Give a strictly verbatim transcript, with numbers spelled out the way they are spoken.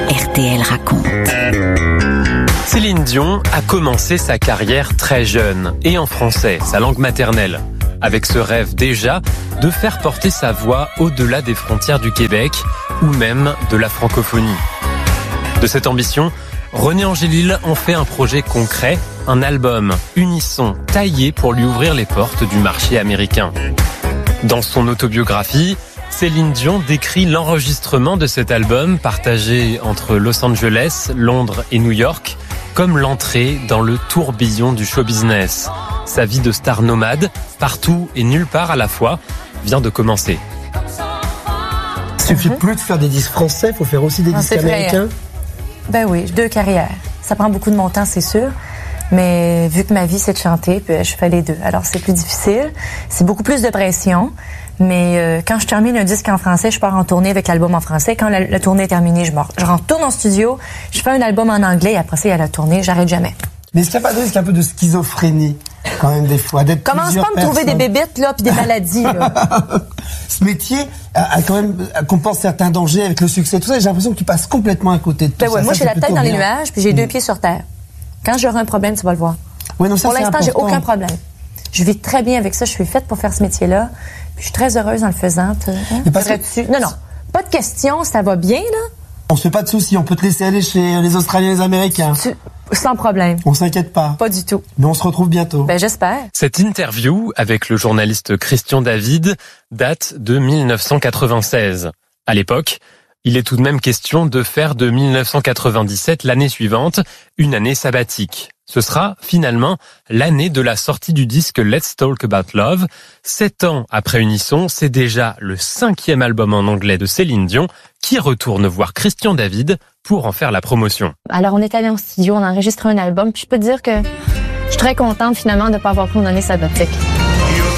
R T L raconte. Céline Dion a commencé sa carrière très jeune et en français, sa langue maternelle, avec ce rêve déjà de faire porter sa voix au-delà des frontières du Québec ou même de la francophonie. De cette ambition, René Angélil en fait un projet concret, un album unisson taillé pour lui ouvrir les portes du marché américain. Dans son autobiographie, Céline Dion décrit l'enregistrement de cet album partagé entre Los Angeles, Londres et New York comme l'entrée dans le tourbillon du show business. Sa vie de star nomade, partout et nulle part à la fois, vient de commencer. Il suffit mm-hmm. plus de faire des disques français, il faut faire aussi des non, disques américains. Ben oui, deux carrières. Ça prend beaucoup de mon temps, c'est sûr. Mais vu que ma vie, c'est de chanter, puis je fais les deux. Alors, c'est plus difficile. C'est beaucoup plus de pression. Mais euh, quand je termine un disque en français, je pars en tournée avec l'album en français. Quand la, la tournée est terminée, je, je retourne en studio, je fais un album en anglais, et après ça, il y a la tournée, j'arrête jamais. Mais est-ce qu'il n'y a pas de risque un peu de schizophrénie, quand même, des fois, d'être Commence pas à me personnes. trouver des bébites, là, puis des maladies, là. Ce métier a, a quand même, comporte certains dangers avec le succès, tout ça, et j'ai l'impression que tu passes complètement à côté de tout ben ça. Ouais, moi, ça, j'ai la tête dans bien. les nuages, puis j'ai mmh. deux pieds sur terre. Quand j'aurai un problème, tu vas le voir. Ouais, non, ça, pour c'est l'instant, important. j'ai aucun problème. Je vis très bien avec ça, je suis faite pour faire ce métier-là. Puis je suis très heureuse en le faisant. Hein? Que... Non, non. Pas de question, ça va bien, là. On se fait pas de soucis, on peut te laisser aller chez les Australiens et les Américains. Tu... Sans problème. On s'inquiète pas. Pas du tout. Mais on se retrouve bientôt. Ben, j'espère. Cette interview avec le journaliste Christian David date de dix-neuf cent quatre-vingt-seize. À l'époque, il est tout de même question de faire de dix-neuf cent quatre-vingt-dix-sept, l'année suivante, une année sabbatique. Ce sera finalement l'année de la sortie du disque Let's Talk About Love. Sept ans après Unisson, c'est déjà le cinquième album en anglais de Céline Dion qui retourne voir Christian David pour en faire la promotion. Alors on est allé en studio, on a enregistré un album, puis je peux te dire que je suis très contente finalement de ne pas avoir pris une année sabbatique.